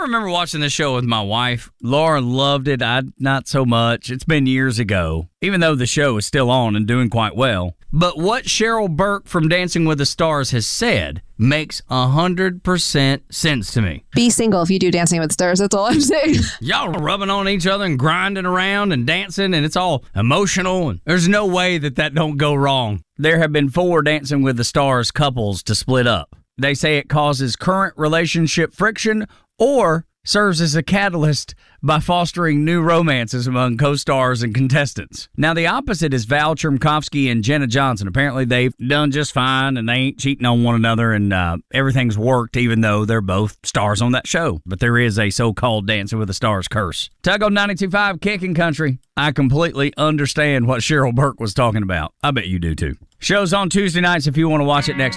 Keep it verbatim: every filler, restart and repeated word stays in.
remember watching this show with my wife. Laura loved it. I not so much. It's been years ago, even though the show is still on and doing quite well. But what Cheryl Burke from Dancing with the Stars has said makes one hundred percent sense to me. Be single if you do Dancing with the Stars. That's all I'm saying. Y'all are rubbing on each other and grinding around and dancing, and it's all emotional. And there's no way that that don't go wrong. There have been four Dancing with the Stars couples to split up. They say it causes current relationship friction or serves as a catalyst by fostering new romances among co-stars and contestants. Now, the opposite is Val Chumkovsky and Jenna Johnson. Apparently, they've done just fine, and they ain't cheating on one another, and uh, everything's worked, even though they're both stars on that show. But there is a so-called Dancing with the Stars curse. Tug on ninety-two point five Kicking Country. I completely understand what Cheryl Burke was talking about. I bet you do, too. Show's on Tuesday nights if you want to watch it next